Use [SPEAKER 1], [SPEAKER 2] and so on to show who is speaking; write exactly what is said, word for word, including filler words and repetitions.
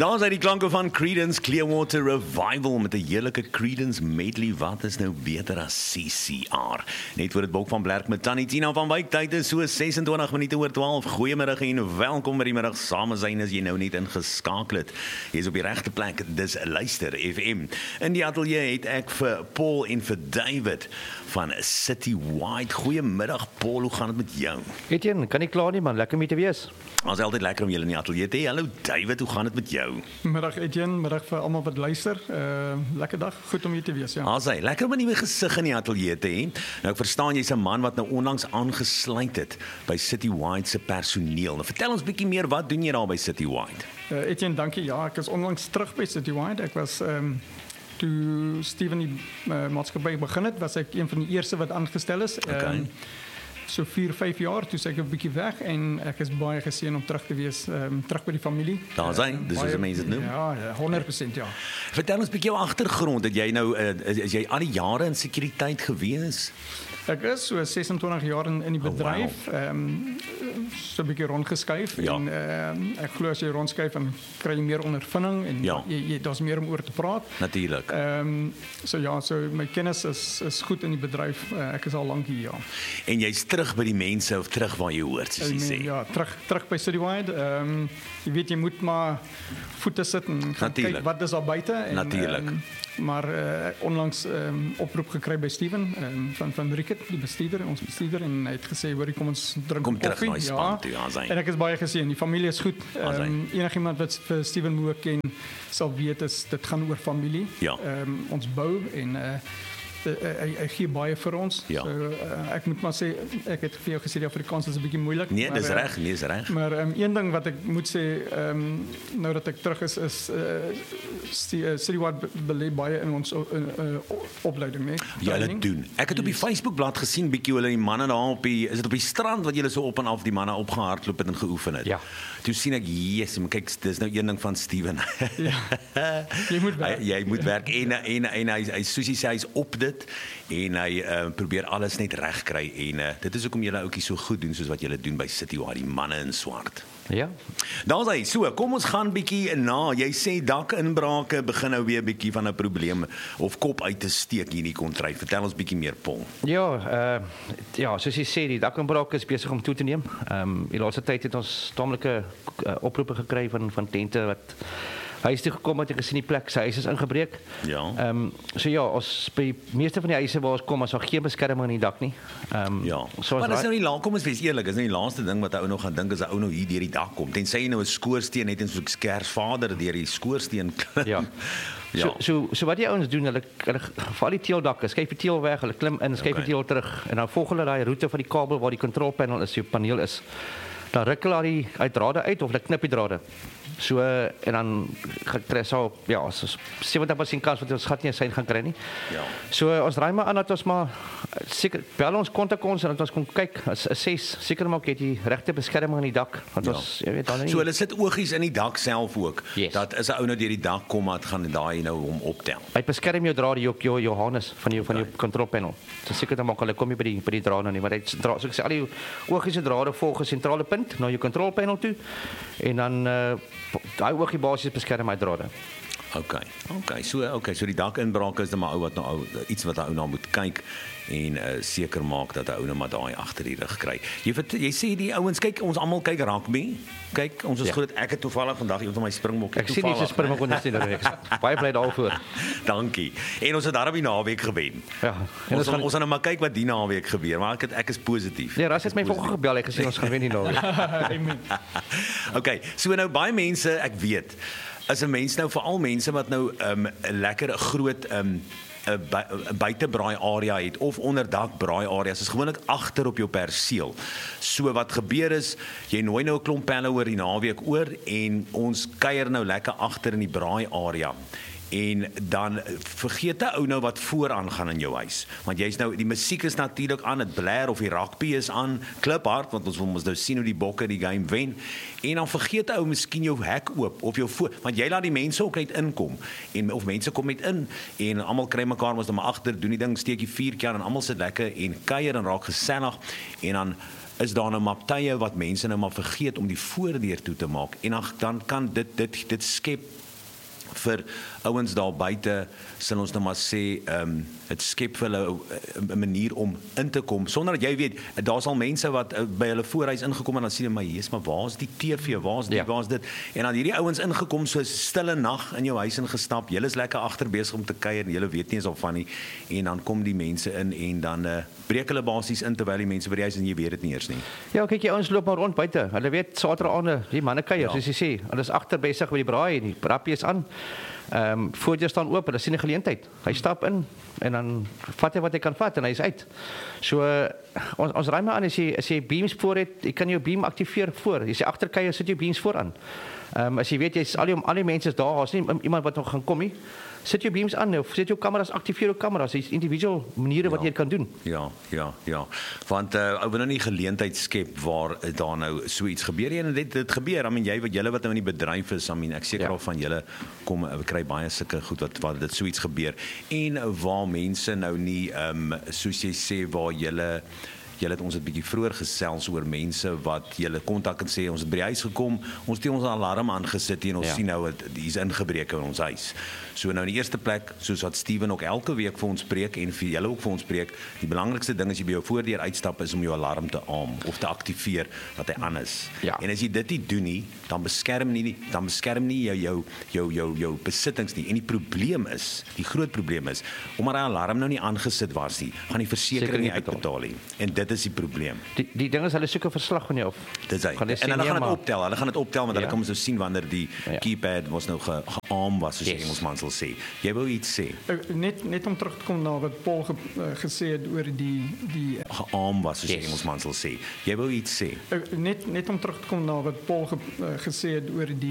[SPEAKER 1] Daar is hy die klanke van Creedence Clearwater Revival met 'n heerlike Creedence medley. Wat is nou beter as C C R? Net voor dit Bok van Blerk met Tannie Tina van Wyk. Tyd is so sesentwintig minute oor twaalf. Goeiemiddag en welkom by die middag same zijn as jy nou net ingeskakel het. Jy is op die regte plek. Dis Luister F M. In die ateljee het ek vir Paul en vir David van Citywide. Goeiemiddag Paul, hoe gaan dit met jou?
[SPEAKER 2] Etienne, kan nie klaar nie man, lekker om hier te wees.
[SPEAKER 1] Ons is altyd lekker om julle in die ateljee te hê. Hallo David, hoe gaan dit met jou?
[SPEAKER 3] Middag Etienne, middag vir almal wat luister. Uh, lekker dag, goed om hier te wees, ja.
[SPEAKER 1] Asai, lekker om 'n nuwe gesig in die ateljee te hê. Nou ek verstaan jy's 'n man wat nou onlangs aangesluit het by Citywide se personeel. Nou vertel ons bietjie meer, wat doen jy daar by Citywide?
[SPEAKER 3] Uh, Etienne, dankie. Ja, ek is onlangs terug by Citywide. Ek was um, toe Steven die uh, maatskappy begin het, was ek een van die eerste wat aangestel is.
[SPEAKER 1] Okay.
[SPEAKER 3] Um, so vier, vyf jaar, toe is ek 'n bietjie weg en ek is baie geseën om terug te wees, um, terug by die familie.
[SPEAKER 1] Daar is hy, dis
[SPEAKER 3] Baie-
[SPEAKER 1] hoe mense dit noem.
[SPEAKER 3] Ja, ja, honderd persent ja.
[SPEAKER 1] Vertel ons bietjie jou agtergrond. Het jy nou uh, is, is jy al die jare in sekuriteit gewees?
[SPEAKER 3] Ek is so sesentwintig jaar in, in die
[SPEAKER 1] Oh, wow.
[SPEAKER 3] bedryf, ehm so 'n bietjie rondgeskuif
[SPEAKER 1] Ja.
[SPEAKER 3] en ehm ek glo as jy rondskuif dan kry jy meer ondervinding en
[SPEAKER 1] Ja.
[SPEAKER 3] jy, jy daar's meer om oor te praat.
[SPEAKER 1] Natuurlik.
[SPEAKER 3] Ehm so ja, so my kennis is is goed in die bedryf. Uh, ek is al lank hier ja.
[SPEAKER 1] En jy's terug by die mense of terug waar jy hoort, soos jy
[SPEAKER 3] Ek
[SPEAKER 1] sê.
[SPEAKER 3] meen, ja, terug terug by Citywide. Ehm jy weet jy moet maar voete sit en gaan
[SPEAKER 1] Natuurlijk.
[SPEAKER 3] kyk wat is daar buite en
[SPEAKER 1] Natuurlijk.
[SPEAKER 3] ehm, maar uh, onlangs um, oproep gekry by Steven um, van van Ricket, die bestuurder, ons bestuurder en hy het gesê hoor kom ons drink
[SPEAKER 1] Kom terug
[SPEAKER 3] koffie.
[SPEAKER 1] na die span toe, ja, sy.
[SPEAKER 3] En ek is baie geseën, die familie is goed.
[SPEAKER 1] Ja, sy.
[SPEAKER 3] Um, enigiemand wat vir Steven Moore ken sal weet is dit gaan oor familie.
[SPEAKER 1] Ja.
[SPEAKER 3] Um, ons bou en uh, de, uh, hy, hy gee baie vir ons.
[SPEAKER 1] Ja.
[SPEAKER 3] So uh, ek moet maar sê ek het vir jou gesê die Afrikaans is 'n bietjie moeilik.
[SPEAKER 1] Nee,
[SPEAKER 3] maar,
[SPEAKER 1] dis
[SPEAKER 3] uh,
[SPEAKER 1] reg, nee, dis reg.
[SPEAKER 3] Maar um, een ding wat ek moet sê, um, nou dat ek terug is, is uh, uh, Citywide belê baie in ons uh, uh, opleiding, nee.
[SPEAKER 1] Jy hulle
[SPEAKER 3] Training.
[SPEAKER 1] doen. Ek het op die Facebookblad gesien bietjie hulle die manne daar op die is dit op die strand wat julle so op en af die manne opgehardloop het en geoefen het.
[SPEAKER 2] Ja.
[SPEAKER 1] Toe sien ek, yes, maar kyk, dis nou een ding van Steven.
[SPEAKER 3] Ja. Jy moet werk.
[SPEAKER 1] Hy, jy moet werk en en en hy hy soos hy sê hy's op dit en hy uh, probeer alles net reg kry en uh, dit is hoekom julle ouetjies so goed doen soos wat julle doen by Citywide, die manne in swart.
[SPEAKER 2] Ja,
[SPEAKER 1] Daar's hy. So, kom ons gaan bietjie na. Jy sê dakinbrake begin nou weer bietjie van 'n probleem of kop uit te steek hier in die kontry. Vertel ons bietjie meer, Paul.
[SPEAKER 2] ja, uh, ja, soos jy sê, die dakinbraak is besig om toe te neem. Ehm um, die laaste tyd het ons tamelike uh, oproepe gekry van van tente wat huis toe gekom het en gesien die plek, sy huis is ingebreek.
[SPEAKER 1] Ja.
[SPEAKER 2] Ehm um, so ja, ons by die meeste van die huise waar ons kom, is daar geen beskerming aan die dak nie. Ehm um,
[SPEAKER 1] Ja.
[SPEAKER 2] so
[SPEAKER 1] Maar dis
[SPEAKER 2] as
[SPEAKER 1] nou nie lank, kom ons wees eerlik, is nou die laaste ding wat 'n ou nog gaan dink as 'n ou nou hier deur die dak kom. Tensy jy nou 'n skoorsteen het en so 'n Kersvader deur die skoorsteen klim.
[SPEAKER 2] Ja.
[SPEAKER 1] Ja.
[SPEAKER 2] So, so so wat die ouens doen, hulle hulle val die teeldakke, skuif die teel weg, hulle klim in, skuif
[SPEAKER 1] Okay.
[SPEAKER 2] die teel terug en dan volg hulle daai roete van die kabel waar die kontrolpaneel is, die paneel is. Dan ruk hulle die uit drade uit of hulle knip die drade. So en dan kry so ja, so sewentig persent kans dat ons gat nie 'n sein gaan kry nie.
[SPEAKER 1] Ja.
[SPEAKER 2] So ons raai maar aan dat ons maar seker bel ons kontak ons en dat ons kom kyk as 'n ses seker maak jy het die regte beskerming aan die dak want
[SPEAKER 1] Ja.
[SPEAKER 2] ons jy weet dan nie.
[SPEAKER 1] So hulle sit oogies in die dak self ook.
[SPEAKER 2] Yes.
[SPEAKER 1] Dat as 'n ou nou deur die dak kom, dan gaan daai nou hom optel.
[SPEAKER 2] Hy beskerm jou drade jou jou jou harness van jou van jou kontrolpaneel. So seker dan maak hulle kom nie by die by die drade nie, maar hy dra so ek sê al die oogies se drade volg 'n sentrale punt na jou kontrolpaneel toe en dan uh, daai oogie basies beskerm hy drade.
[SPEAKER 1] Okay. Okay. So okay, so die dakinbrake is dan maar ou wat nou ou iets wat 'n ou na moet kyk en uh, seker maak dat 'n ou nou maar daai agter die rug kry. Jy vert, jy sê die ouens kyk, ons almal kyk rugby. Kyk, ons is
[SPEAKER 2] Ja.
[SPEAKER 1] goed. Ek het toevallig vandag een van my springbokkie
[SPEAKER 2] Ek sien nie se springbok ondersteuner ek is baie bly daarvoor.
[SPEAKER 1] Dankie. En ons het daar op die naweek gewen.
[SPEAKER 2] Ja. En
[SPEAKER 1] Ons
[SPEAKER 2] ons
[SPEAKER 1] gaan,
[SPEAKER 2] gaan
[SPEAKER 1] ons gaan nou maar kyk wat die naweek gebeur, maar ek het, ek is positief.
[SPEAKER 2] Nee, Ras het my vanoggend gebel, hy gesê ons gaan wen nie nou.
[SPEAKER 3] Amen.
[SPEAKER 1] Okay, so nou baie mense, ek weet, as 'n mens nou veral mense wat nou 'n um, lekker groot 'n um, 'n bu- 'n buitebraai area het of onderdak braai areas is gewoonlik agter op jou perseel. So wat gebeur is, jy nooi nou 'n klomp pelle oor die naweek oor en ons kuier nou lekker agter in die braai area. En dan vergeet 'n ou nou wat vooraan gaan in jou huis. Want jy's nou die musiek is natuurlik aan, dit blaar of die rugby is aan, kliphard want ons wil mos nou sien hoe die bokke die game wen. En dan vergeet 'n ou miskien jou hek oop of jou voor, want jy laat die mense ook net inkom en of mense kom net in en almal kry mekaar mos dan maar agter, doen die ding steekie vuurtjie aan en almal sit lekker en kuier en raak gesellig en dan is daar nou maar tye wat mense nou maar vergeet om die voordeur toe te maak en dan dan kan dit dit dit skep vir ouens daar buite, sal ons nou maar sê, um, het skep vir hulle 'n manier om in te kom, sonder dat jy weet, daar's al mense wat uh, by hulle voorhuis ingekom en dan sien hulle, maar Jesus, maar waar is die T V, waar is dit,
[SPEAKER 2] ja.
[SPEAKER 1] waar is dit, en dan hierdie ouens ingekom, so stille nag in jou huis ingestap, julle is lekker agter besig om te kuier, en julle weet nie eens al van nie, en dan kom die mense in, en dan uh, breek hulle basies in, terwyl die mense by die huis, en jy weet dit nie eers nie.
[SPEAKER 2] Ja, kyk, die ouens loop maar rond buite, hulle weet, Saterdagaande, die manne kuier,
[SPEAKER 1] Ja.
[SPEAKER 2] soos jy sê, hulle is agter besig by die braai, die brappie is aan, Ehm um, voordeur staan oop, hulle sien 'n geleentheid. Hy stap in en dan vat hy wat hy kan vat en hy's uit. So uh, ons ons ry maar aan as jy as jy beams voor het, jy kan jou beam aktiveer voor. Jy sê agterkye sit jou beams vooraan. Ehm um, as jy weet jy's al die al die mense is daar, daar's nie iemand wat nog gaan kom nie. Sit jou beams aan of sit jou kameras, aktiveer jou kameras. Dis individuele maniere wat
[SPEAKER 1] Ja.
[SPEAKER 2] jy kan doen.
[SPEAKER 1] Ja, ja, ja. Want uh, ou wil nou nie geleentheid skep waar uh, daar nou so iets gebeur en dit dit gebeur. I mean jy wat julle wat nou in die bedryf is, I mean ek seker
[SPEAKER 2] Ja.
[SPEAKER 1] al van julle kom uh, kry baie sulke goed wat wat dit so iets gebeur en uh, waar mense nou nie ehm um, soos jy sê waar julle Julle het ons 'n bietjie vroeër gesels oor mense wat julle kontak en sê ons het by die huis gekom, ons het ons alarm aangesit en ons
[SPEAKER 2] Ja.
[SPEAKER 1] sien nou dat hier's ingebreek in ons huis. So nou in die eerste plek, soos wat Steven ook elke week vir ons preek en vir julle ook vir ons preek, die belangrikste ding as jy by jou voordeur uitstap is om jou alarm te aam of te aktiveer dat hy aan is.
[SPEAKER 2] Ja.
[SPEAKER 1] En as jy dit nie doen nie, dan beskerm nie dan beskerm nie jou jou jou jou jou besittings nie. En die probleem is, die groot probleem is, omdat hy alarm nou nie aangesit was nie, gaan die versekering nie uitbetaal nie. En dit is die probleem.
[SPEAKER 2] Die die ding is hulle soek 'n verslag van jou af.
[SPEAKER 1] Dis hy.
[SPEAKER 2] Gaan hulle
[SPEAKER 1] En
[SPEAKER 2] sê,
[SPEAKER 1] hulle
[SPEAKER 2] nee,
[SPEAKER 1] gaan dit
[SPEAKER 2] maar-
[SPEAKER 1] optel. Hulle gaan dit optel want hulle
[SPEAKER 2] Ja.
[SPEAKER 1] kan mos nou sien wanneer die
[SPEAKER 2] Ja.
[SPEAKER 1] keypad was nou ge, gearm was, soos die
[SPEAKER 2] Yes.
[SPEAKER 1] Engelsman sal sê. Jy wou iets sê.
[SPEAKER 3] Uh, net net om terug te kom na wat Paul ge, uh, gesê het oor die die
[SPEAKER 1] Gearm was, soos die
[SPEAKER 2] Yes.
[SPEAKER 1] Engelsman sal sê. Jy wou iets sê.
[SPEAKER 3] uh, net net om terug te kom na wat Paul ge, uh, gesê het oor die